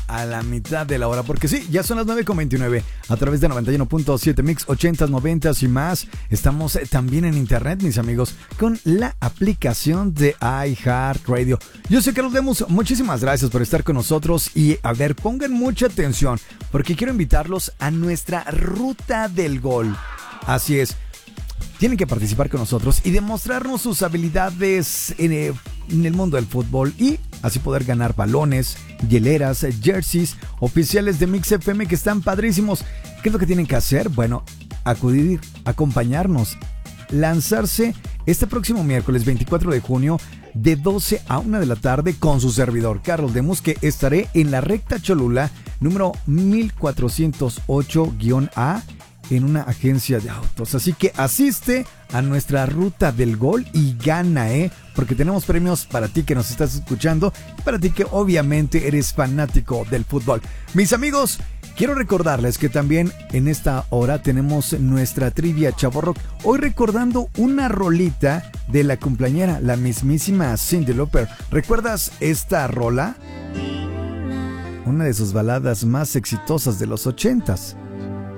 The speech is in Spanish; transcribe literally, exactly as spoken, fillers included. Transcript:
a la mitad de la hora, porque sí, ya son las nueve con veintinueve a través de noventa y uno punto siete Mix, ochentas, noventas y más. Estamos eh, también en internet, mis amigos, con la aplicación de iHeartRadio. Yo soy Carlos Lemus, muchísimas gracias por estar con nosotros y a ver, pongan mucha atención, porque quiero invitarlos a nuestra ruta del gol. Así es. Tienen que participar con nosotros y demostrarnos sus habilidades en el, en el mundo del fútbol y así poder ganar balones, hieleras, jerseys oficiales de Mix F M que están padrísimos. ¿Qué es lo que tienen que hacer? Bueno, acudir, acompañarnos, lanzarse este próximo miércoles veinticuatro de junio de doce a una de la tarde con su servidor Carlos Lemus, que estaré en la recta Cholula número mil cuatrocientos ocho A en una agencia de autos. Así que asiste a nuestra ruta del gol y gana, ¿eh? Porque tenemos premios para ti que nos estás escuchando y para ti que obviamente eres fanático del fútbol. Mis amigos, quiero recordarles que también en esta hora tenemos nuestra trivia Chavorrock. Hoy recordando una rolita de la cumpleañera, la mismísima Cyndi Lauper. ¿Recuerdas esta rola? Una de sus baladas más exitosas de los ochentas.